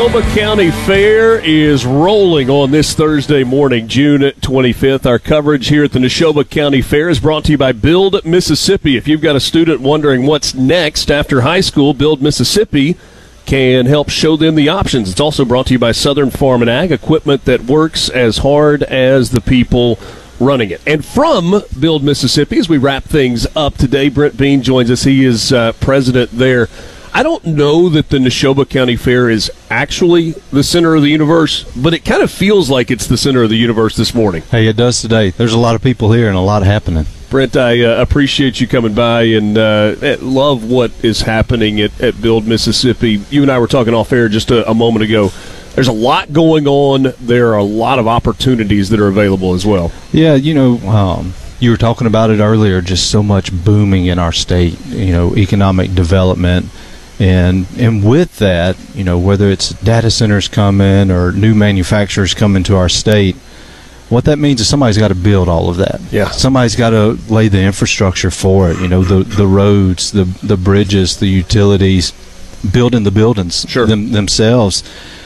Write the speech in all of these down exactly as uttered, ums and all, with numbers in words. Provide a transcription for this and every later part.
Neshoba County Fair is rolling on this Thursday morning, June twenty-fifth. Our coverage here at the Neshoba County Fair is brought to you by Build Mississippi. If you've got a student wondering what's next after high school, Build Mississippi can help show them the options. It's also brought to you by Southern Farm and Ag, equipment that works as hard as the people running it. And from Build Mississippi, as we wrap things up today, Brent Bean joins us. He is uh, president there. I don't know that the Neshoba County Fair is actually the center of the universe, but it kind of feels like it's the center of the universe this morning. Hey, it does today. There's a lot of people here and a lot happening. Brent, I uh, appreciate you coming by and uh, love what is happening at, at Build Mississippi. You and I were talking off air just a, a moment ago. There's a lot going on. There are a lot of opportunities that are available as well. Yeah, you know, um, you were talking about it earlier, just so much booming in our state, you know, economic development. And and with that, you know, whether it's data centers coming or new manufacturers coming to our state, what that means is somebody's got to build all of that. Yeah. Somebody's got to lay the infrastructure for it, you know, the the roads, the the bridges, the utilities, building the buildings sure. them, themselves.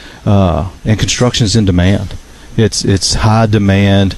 Uh, and construction's in demand. It's it's high demand,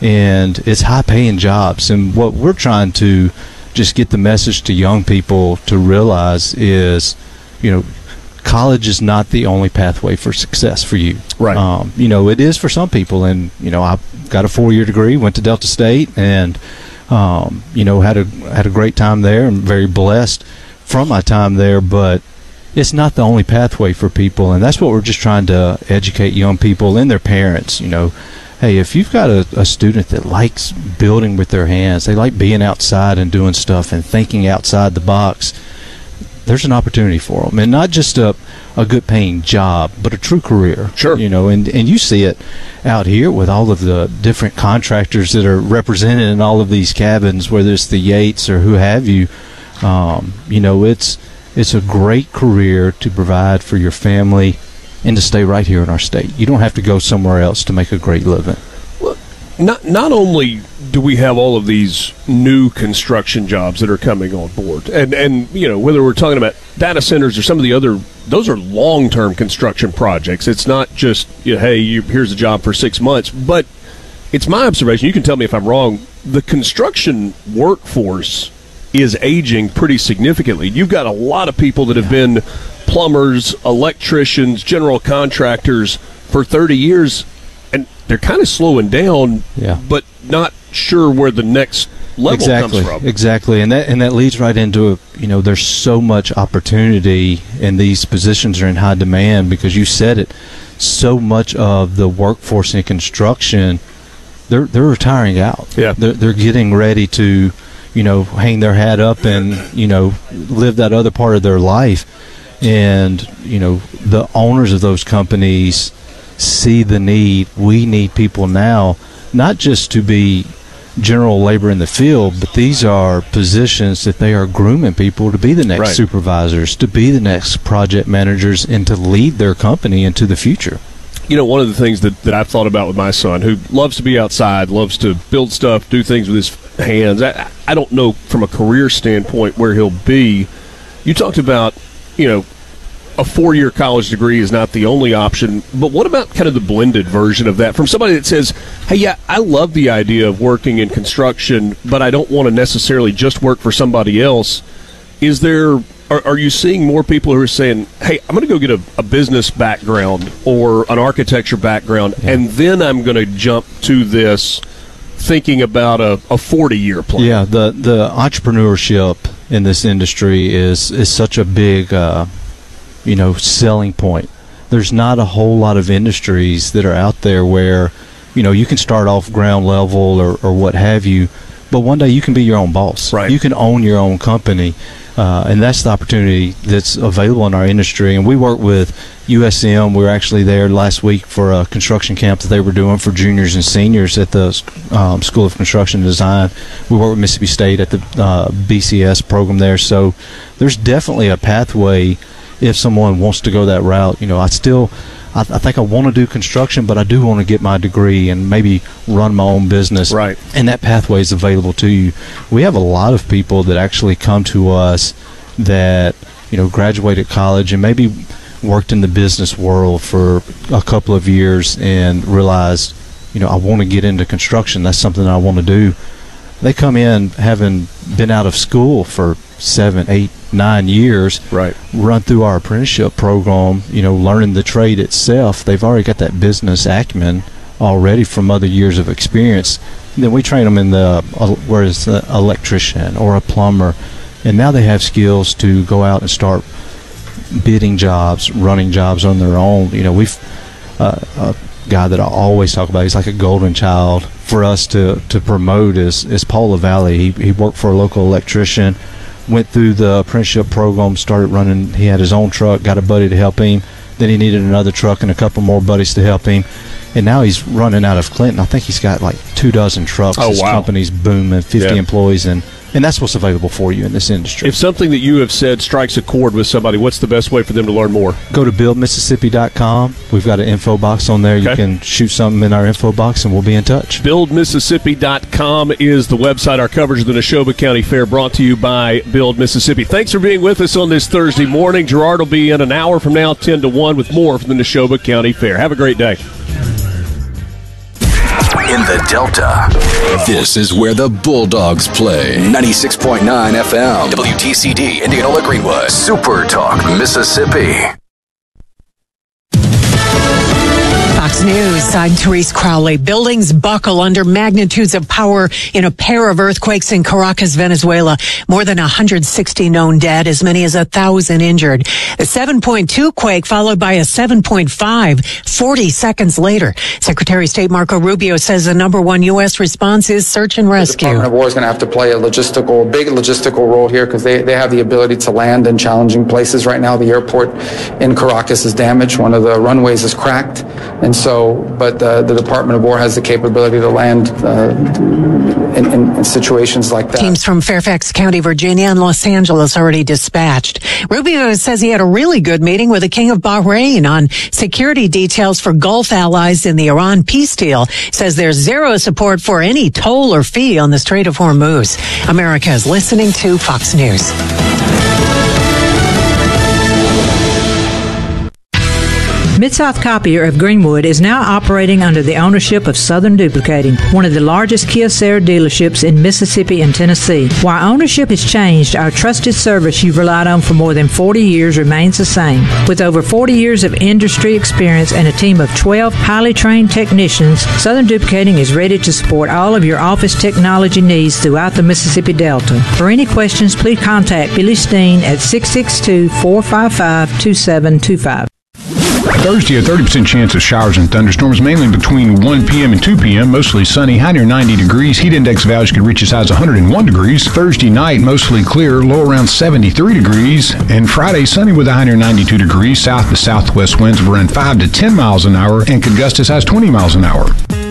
and it's high-paying jobs. And what we're trying to just get the message to young people to realize is, you know, college is not the only pathway for success for you. Right. Um, you know, it is for some people. And, you know, I got a four-year degree, went to Delta State, and, um, you know, had a had a great time there. I'm very blessed from my time there, but it's not the only pathway for people. And that's what we're just trying to educate young people and their parents, you know. Hey, if you've got a, a student that likes building with their hands, they like being outside and doing stuff and thinking outside the box, there's an opportunity for them. And not just a, a good-paying job, but a true career. Sure. You know, and, and you see it out here with all of the different contractors that are represented in all of these cabins, whether it's the Yates or who have you. Um, you know, it's it's a great career to provide for your family and to stay right here in our state. You don't have to go somewhere else to make a great living. Well, not not only do we have all of these new construction jobs that are coming on board, and, and you know, whether we're talking about data centers or some of the other, those are long-term construction projects. It's not just, you know, hey, you, here's a job for six months. But it's my observation, you can tell me if I'm wrong, the construction workforce is aging pretty significantly. You've got a lot of people that have been plumbers, electricians, general contractors for thirty years, and they're kind of slowing down, yeah. but not sure where the next level exactly, comes from. Exactly, and that and that leads right into a, you know, there's so much opportunity, and these positions are in high demand because you said it. So much of the workforce in construction, they're they're retiring out. Yeah, they're they're getting ready to, you know, hang their hat up and, you know, live that other part of their life. And, you know, the owners of those companies see the need. We need people now, not just to be general labor in the field, but these are positions that they are grooming people to be the next right. supervisors, to be the next project managers, and to lead their company into the future. You know, one of the things that, that I've thought about with my son, who loves to be outside, loves to build stuff, do things with his hands, I, I don't know from a career standpoint where he'll be. You talked about, you know, a four-year college degree is not the only option, but what about kind of the blended version of that from somebody that says, hey, yeah, I love the idea of working in construction, but I don't want to necessarily just work for somebody else. Is there, are, are you seeing more people who are saying, hey, I'm going to go get a, a business background or an architecture background, yeah. and then I'm going to jump to this thinking about a, a forty-year plan? Yeah, the, the entrepreneurship in this industry is, is such a big uh, you know, selling point. There's not a whole lot of industries that are out there where, you know, you can start off ground level or, or what have you, but one day you can be your own boss. Right. You can own your own company, uh, and that's the opportunity that's available in our industry. And we work with U S M. We were actually there last week for a construction camp that they were doing for juniors and seniors at the um, School of Construction and Design. We work with Mississippi State at the uh, B C S program there. So there's definitely a pathway if someone wants to go that route. You know, I still, I, I think I want to do construction, but I do want to get my degree and maybe run my own business. Right. And that pathway is available to you. We have a lot of people that actually come to us that, you know, graduated college and maybe worked in the business world for a couple of years and realized, you know, I want to get into construction. That's something I want to do. They come in having been out of school for seven, eight, nine years, right? Run through our apprenticeship program, you know, learning the trade itself. They've already got that business acumen already from other years of experience. And then we train them in the, uh, whereas the electrician or a plumber, and now they have skills to go out and start bidding jobs, running jobs on their own. You know, we've uh, a guy that I always talk about. He's like a golden child for us to to promote is is Paul LaValle. He he worked for a local electrician, went through the apprenticeship program, started running. He had his own truck, got a buddy to help him. Then he needed another truck and a couple more buddies to help him. And now he's running out of Clinton. I think he's got like two dozen trucks. Oh, His wow. company's booming, fifty Yeah. employees, and and that's what's available for you in this industry. If something that you have said strikes a chord with somebody, what's the best way for them to learn more? Go to build mississippi dot com. We've got an info box on there. Okay. You can shoot something in our info box, and we'll be in touch. build mississippi dot com is the website. Our coverage of the Neshoba County Fair brought to you by Build Mississippi. Thanks for being with us on this Thursday morning. Gerard will be in an hour from now, ten to one, with more from the Neshoba County Fair. Have a great day. In the Delta, this is where the Bulldogs play. ninety-six point nine F M, W T C D, Indianola Greenwood, Super Talk, Mississippi. Fox News, I'm Therese Crowley. Buildings buckle under magnitudes of power in a pair of earthquakes in Caracas, Venezuela. More than one hundred sixty known dead, as many as one thousand injured. A seven point two quake followed by a seven point five forty seconds later. Secretary of State Marco Rubio says the number one U S response is search and rescue. The Department of War is going to have to play a logistical, big logistical role here because they, they have the ability to land in challenging places. Right now, the airport in Caracas is damaged. One of the runways is cracked. And so, but uh, the Department of War has the capability to land uh, in, in, in situations like that. Teams from Fairfax County, Virginia, and Los Angeles already dispatched. Rubio says he had a really good meeting with the King of Bahrain on security details for Gulf allies in the Iran peace deal. Says there's zero support for any toll or fee on the Strait of Hormuz. America is listening to Fox News. Mid-South Copier of Greenwood is now operating under the ownership of Southern Duplicating, one of the largest Kyocera dealerships in Mississippi and Tennessee. While ownership has changed, our trusted service you've relied on for more than forty years remains the same. With over forty years of industry experience and a team of twelve highly trained technicians, Southern Duplicating is ready to support all of your office technology needs throughout the Mississippi Delta. For any questions, please contact Billy Steen at six six two, four five five, two seven two five. Thursday, a thirty percent chance of showers and thunderstorms, mainly between one p.m. and two p.m. Mostly sunny, high near ninety degrees. Heat index values could reach as high as one hundred one degrees. Thursday night, mostly clear, low around seventy-three degrees. And Friday, sunny with a high near ninety-two degrees. South to southwest winds will run five to ten miles an hour and could gust as high as twenty miles an hour.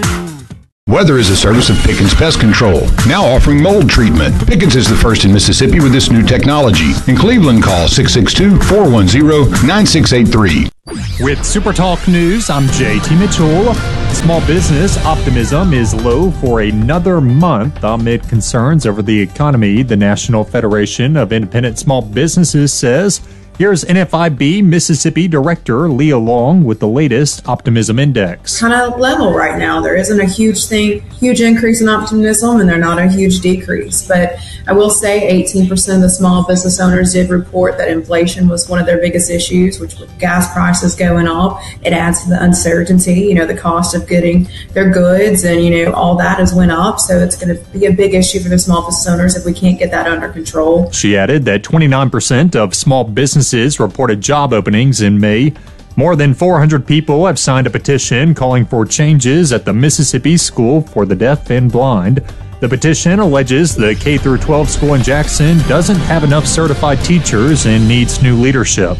Weather is a service of Pickens Pest Control, now offering mold treatment. Pickens is the first in Mississippi with this new technology. In Cleveland, call six six two, four one zero, nine six eight three. With Super Talk News, I'm J T Mitchell. Small business optimism is low for another month amid concerns over the economy. The National Federation of Independent Small Businesses says. Here's N F I B Mississippi Director Leah Long with the latest Optimism Index. Kind of level right now. There isn't a huge thing, huge increase in optimism, and they're not a huge decrease. But I will say eighteen percent of the small business owners did report that inflation was one of their biggest issues, which with gas prices going up, it adds to the uncertainty, you know, the cost of getting their goods and, you know, all that has went up. So it's going to be a big issue for the small business owners if we can't get that under control. She added that twenty-nine percent of small businesses reported job openings in May. More than four hundred people have signed a petition calling for changes at the Mississippi School for the Deaf and Blind. The petition alleges the K through twelve school in Jackson doesn't have enough certified teachers and needs new leadership.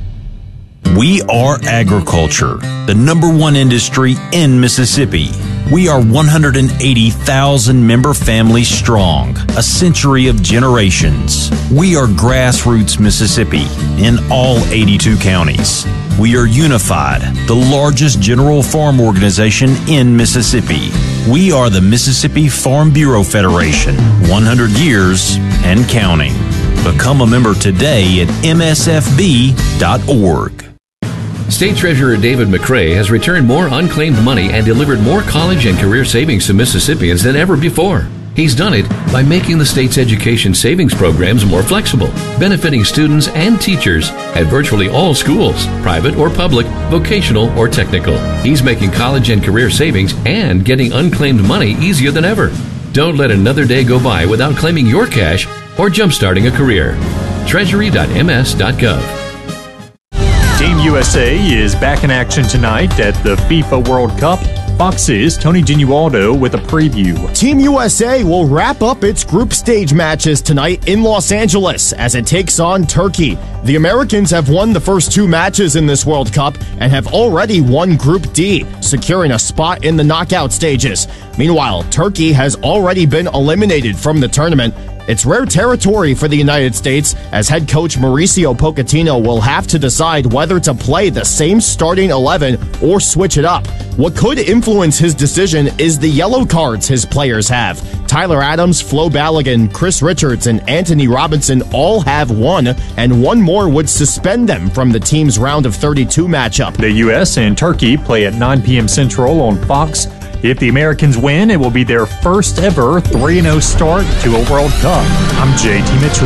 We are agriculture, the number one industry in Mississippi. We are one hundred eighty thousand member families strong, a century of generations. We are Grassroots Mississippi in all eighty-two counties. We are unified, the largest general farm organization in Mississippi. We are the Mississippi Farm Bureau Federation, one hundred years and counting. Become a member today at M S F B dot org. State Treasurer David McCray has returned more unclaimed money and delivered more college and career savings to Mississippians than ever before. He's done it by making the state's education savings programs more flexible, benefiting students and teachers at virtually all schools, private or public, vocational or technical. He's making college and career savings and getting unclaimed money easier than ever. Don't let another day go by without claiming your cash or jumpstarting a career. treasury dot m s dot gov. Team U S A is back in action tonight at the FIFA World Cup. Fox's Tony Genualdo with a preview. Team U S A will wrap up its group stage matches tonight in Los Angeles as it takes on Turkey. The Americans have won the first two matches in this World Cup and have already won Group D, securing a spot in the knockout stages. Meanwhile, Turkey has already been eliminated from the tournament. It's rare territory for the United States, as head coach Mauricio Pochettino will have to decide whether to play the same starting eleven or switch it up. What could influence his decision is the yellow cards his players have. Tyler Adams, Flo Balogun, Chris Richards, and Anthony Robinson all have one, and one more would suspend them from the team's round of thirty-two matchup. The U S and Turkey play at nine p.m. Central on Fox. If the Americans win, it will be their first ever three and oh start to a World Cup. I'm J T Mitchell.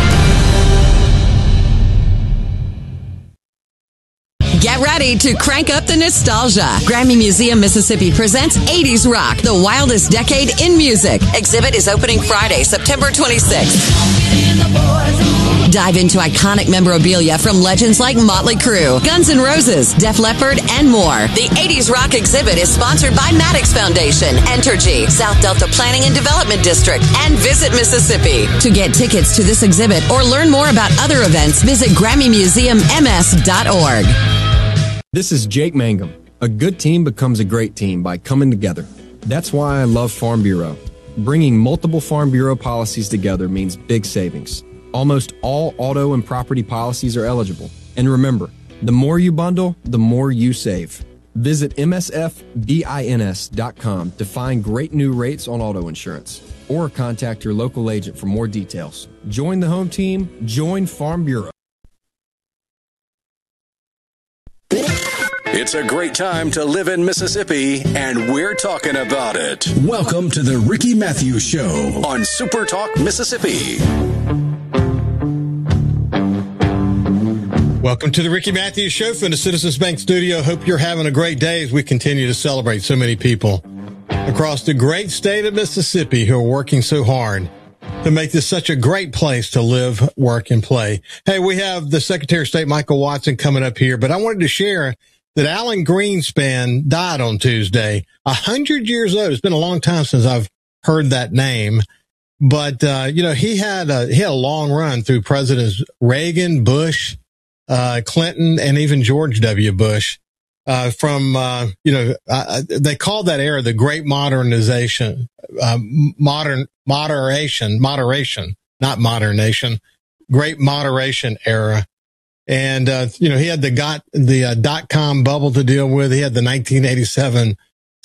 Get ready to crank up the nostalgia. Grammy Museum Mississippi presents eighties Rock, the wildest decade in music. Exhibit is opening Friday, September twenty-sixth. Dive into iconic memorabilia from legends like Motley Crue, Guns N' Roses, Def Leppard, and more. The eighties Rock exhibit is sponsored by Maddox Foundation, Entergy, South Delta Planning and Development District, and Visit Mississippi. To get tickets to this exhibit or learn more about other events, visit Grammy Museum M S dot org. This is Jake Mangum. A good team becomes a great team by coming together. That's why I love Farm Bureau. Bringing multiple Farm Bureau policies together means big savings. Almost all auto and property policies are eligible. And remember, the more you bundle, the more you save. Visit M S F bins dot com to find great new rates on auto insurance. Or contact your local agent for more details. Join the home team. Join Farm Bureau. It's a great time to live in Mississippi, and we're talking about it. Welcome to the Ricky Matthews Show on Super Talk Mississippi. Welcome to the Ricky Matthews Show from the Citizens Bank studio. Hope you're having a great day as we continue to celebrate so many people across the great state of Mississippi who are working so hard to make this such a great place to live, work, and play. Hey, we have the Secretary of State, Michael Watson, coming up here, but I wanted to share that Alan Greenspan died on Tuesday, a hundred years old. It's been a long time since I've heard that name, but, uh, you know, he had a, he had a long run through Presidents Reagan, Bush, uh, Clinton, and even George W. Bush, uh, from, uh, you know, uh, they called that era the Great Modernization, uh, modern, moderation, moderation, not modernation, Great Moderation era. And, uh, you know, he had the got the uh, dot-com bubble to deal with. He had the nineteen eighty-seven